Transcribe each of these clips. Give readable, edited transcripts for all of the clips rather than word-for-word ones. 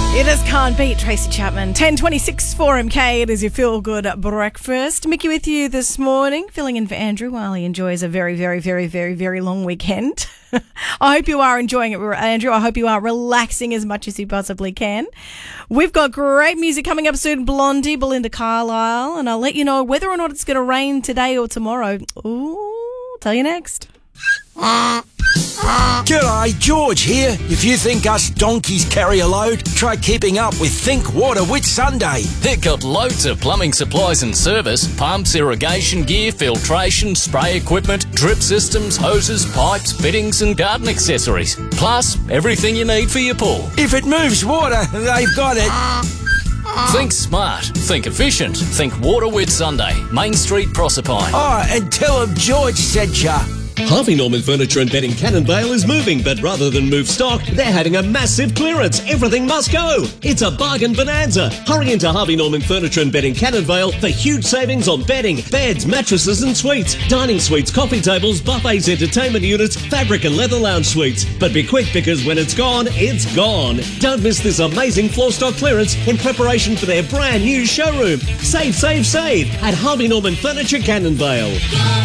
It is Can't Beat, Tracy Chapman. 10:26 4MK. It is your feel-good breakfast. Mickey with you this morning, filling in for Andrew while he enjoys a very, very, very, very, very long weekend. I hope you are enjoying it, Andrew. I hope you are relaxing as much as you possibly can. We've got great music coming up soon. Blondie, Belinda Carlisle, and I'll let you know whether or not it's going to rain today or tomorrow. Ooh, tell you next. G'day, George here. If you think us donkeys carry a load, try keeping up with Think Water Whitsunday. They've got loads of plumbing supplies and service, pumps, irrigation gear, filtration, spray equipment, drip systems, hoses, pipes, fittings and garden accessories. Plus, everything you need for your pool. If it moves water, they've got it. Think smart, think efficient, think Water Whitsunday, Main Street, Proserpine. Oh, and tell them George sent ya. Harvey Norman Furniture and Bedding Cannonvale is moving, but rather than move stock, they're having a massive clearance. Everything must go. It's a bargain bonanza. Hurry into Harvey Norman Furniture and Bedding Cannonvale for huge savings on bedding, beds, mattresses and suites, dining suites, coffee tables, buffets, entertainment units, fabric and leather lounge suites. But be quick because when it's gone, it's gone. Don't miss this amazing floor stock clearance in preparation for their brand new showroom. Save, save, save at Harvey Norman Furniture Cannonvale.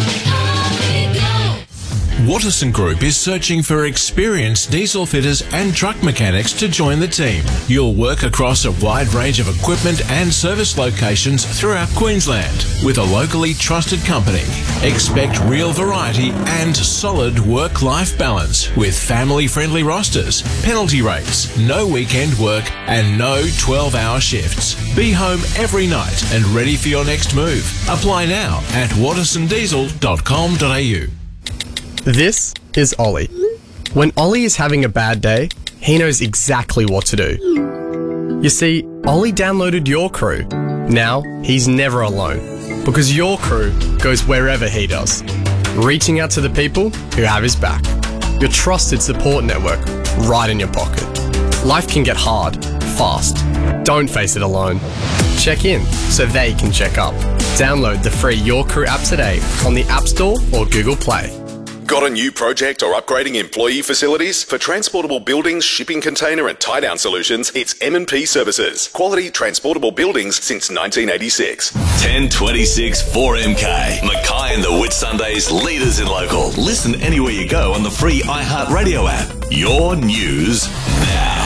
Watterson Group is searching for experienced diesel fitters and truck mechanics to join the team. You'll work across a wide range of equipment and service locations throughout Queensland with a locally trusted company. Expect real variety and solid work-life balance with family-friendly rosters, penalty rates, no weekend work and no 12-hour shifts. Be home every night and ready for your next move. Apply now at wattersondiesel.com.au. This is Ollie. When Ollie is having a bad day, he knows exactly what to do. You see, Ollie downloaded Your Crew. Now, he's never alone, because Your Crew goes wherever he does, reaching out to the people who have his back. Your trusted support network right in your pocket. Life can get hard, fast. Don't face it alone. Check in so they can check up. Download the free Your Crew app today on the App Store or Google Play. Got a new project or upgrading employee facilities? For transportable buildings, shipping container and tie-down solutions, it's M&P Services. Quality transportable buildings since 1986. 10:26 4MK. Mackay and the Whitsundays, leaders in local. Listen anywhere you go on the free iHeartRadio app. Your news now.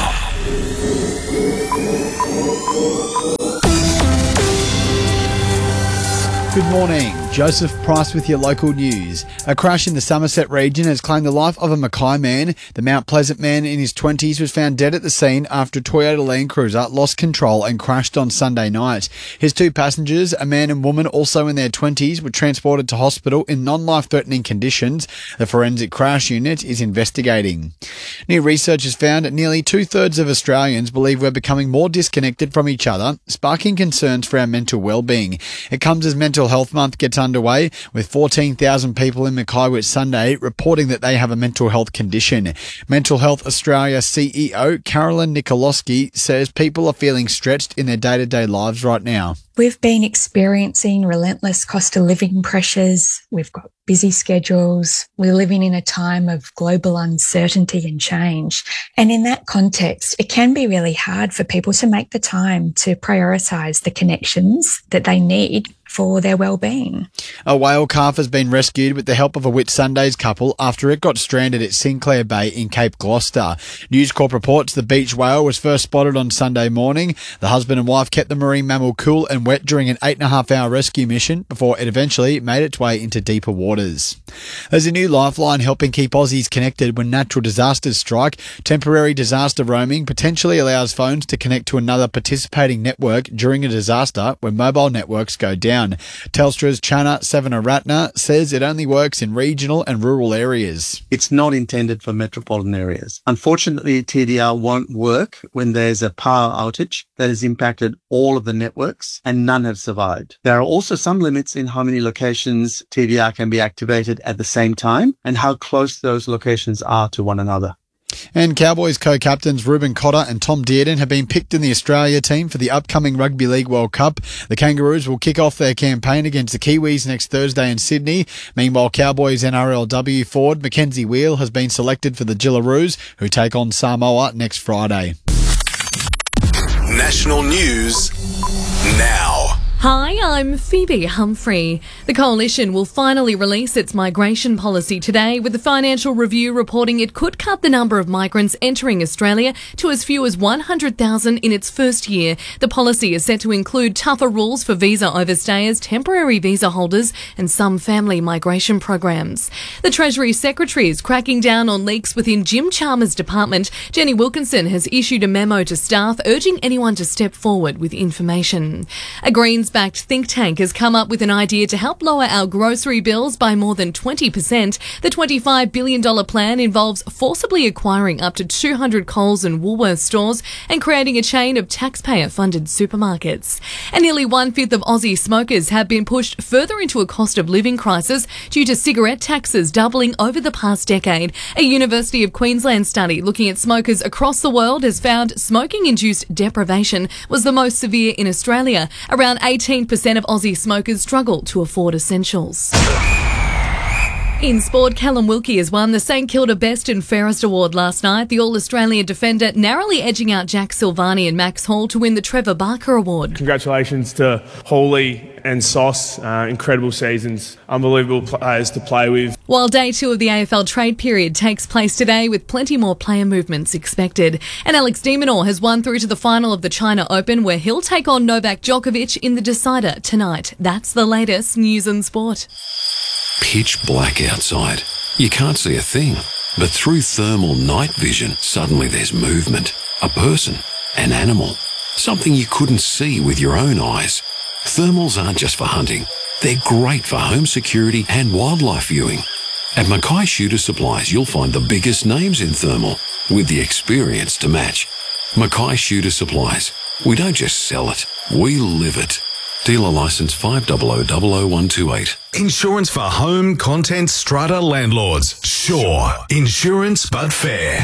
Good morning. Joseph Price with your local news. A crash in the Somerset region has claimed the life of a Mackay man. The Mount Pleasant man in his 20s was found dead at the scene after a Toyota Land Cruiser lost control and crashed on Sunday night. His two passengers, a man and woman also in their 20s, were transported to hospital in non-life-threatening conditions. The forensic crash unit is investigating. New research has found that nearly two-thirds of Australians believe we're becoming more disconnected from each other, sparking concerns for our mental well-being. It comes as Mental Health Month gets underway, with 14,000 people in Mackay Whitsunday reporting that they have a mental health condition. Mental Health Australia CEO Carolyn Nikolowski says people are feeling stretched in their day-to-day lives right now. We've been experiencing relentless cost of living pressures. We've got busy schedules. We're living in a time of global uncertainty and change. And in that context, it can be really hard for people to make the time to prioritise the connections that they need for their well-being. A whale calf has been rescued with the help of a Whitsundays couple after it got stranded at Sinclair Bay in Cape Gloucester. News Corp reports the beach whale was first spotted on Sunday morning. The husband and wife kept the marine mammal cool and wet during an 8.5-hour rescue mission before it eventually made its way into deeper waters. There's a new lifeline helping keep Aussies connected when natural disasters strike. Temporary disaster roaming potentially allows phones to connect to another participating network during a disaster when mobile networks go down. Telstra's Channa Savanaratna says it only works in regional and rural areas. It's not intended for metropolitan areas. Unfortunately, TDR won't work when there's a power outage that has impacted all of the networks and none have survived. There are also some limits in how many locations TDR can be activated at the same time and how close those locations are to one another. And Cowboys co-captains Ruben Cotter and Tom Dearden have been picked in the Australia team for the upcoming Rugby League World Cup. The Kangaroos will kick off their campaign against the Kiwis next Thursday in Sydney. Meanwhile, Cowboys NRLW forward Mackenzie Wheel has been selected for the Gillaroos, who take on Samoa next Friday. National news now. Hi, I'm Phoebe Humphrey. The Coalition will finally release its migration policy today, with the Financial Review reporting it could cut the number of migrants entering Australia to as few as 100,000 in its first year. The policy is set to include tougher rules for visa overstayers, temporary visa holders and some family migration programs. The Treasury Secretary is cracking down on leaks within Jim Chalmers' department. Jenny Wilkinson has issued a memo to staff urging anyone to step forward with information. A Greens-backed think tank has come up with an idea to help lower our grocery bills by more than 20%. The $25 billion plan involves forcibly acquiring up to 200 Coles and Woolworths stores and creating a chain of taxpayer-funded supermarkets. And nearly 1/5 of Aussie smokers have been pushed further into a cost of living crisis due to cigarette taxes doubling over the past decade. A University of Queensland study looking at smokers across the world has found smoking-induced deprivation was the most severe in Australia. Around 18% of Aussie smokers struggle to afford essentials. In sport, Callum Wilkie has won the St Kilda Best and Fairest Award last night. The All-Australian defender narrowly edging out Jack Silvani and Max Hall to win the Trevor Barker Award. Congratulations to Hawley and Sauce. Incredible seasons. Unbelievable players to play with. While day 2 of the AFL trade period takes place today with plenty more player movements expected. And Alex de Minaur has won through to the final of the China Open, where he'll take on Novak Djokovic in the decider tonight. That's the latest news and sport. Pitch black outside. You can't see a thing. But through thermal night vision, suddenly there's movement. A person. An animal. Something you couldn't see with your own eyes. Thermals aren't just for hunting. They're great for home security and wildlife viewing. At Mackay Shooter Supplies, you'll find the biggest names in thermal with the experience to match. Mackay Shooter Supplies. We don't just sell it. We live it. Dealer licence 5000128. Insurance for home, content, strata landlords. Sure. Insurance but fair.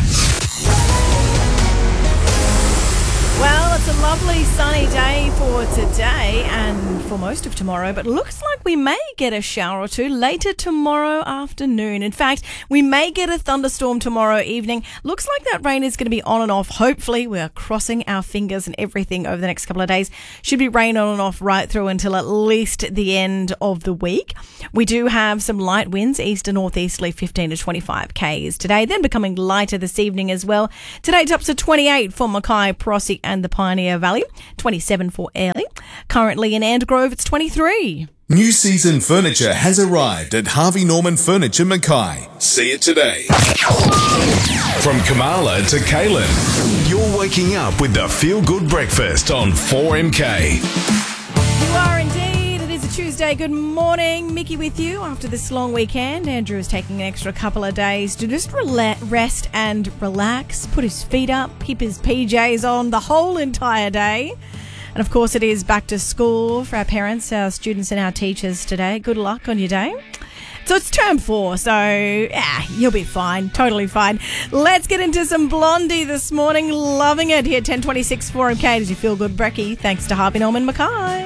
Well, it's a lovely sunny day for today and for most of tomorrow, but looks like we may get a shower or two later tomorrow afternoon. In fact, we may get a thunderstorm tomorrow evening. Looks like that rain is going to be on and off. Hopefully, we're crossing our fingers and everything over the next couple of days. Should be rain on and off right through until at least the end of the week. We do have some light winds, east to northeasterly 15 to 25 k's today, then becoming lighter this evening as well. Today tops at 28 for Mackay, Prosy and the Pioneer Valley, 27 for Airlie. Currently in Andgrove, it's 23. New season furniture has arrived at Harvey Norman Furniture Mackay. See it today. From Kamala to Kaylin, you're waking up with the Feel Good Breakfast on 4MK. You are indeed. It is a Tuesday. Good morning. Mickey with you after this long weekend. Andrew is taking an extra couple of days to just rest and relax, put his feet up, keep his PJs on the whole entire day. And of course, it is back to school for our parents, our students and our teachers today. Good luck on your day. So it's term 4, so you'll be fine. Totally fine. Let's get into some Blondie this morning. Loving it here at 10:26 4MK as you feel good, Brecky. Thanks to Harvey Norman Mackay.